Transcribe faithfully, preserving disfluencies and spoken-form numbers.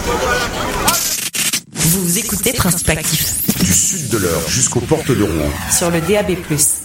Vous écoutez Principe Actif. Du sud de l'Eure jusqu'aux portes de Rouen. Sur le D A B plus.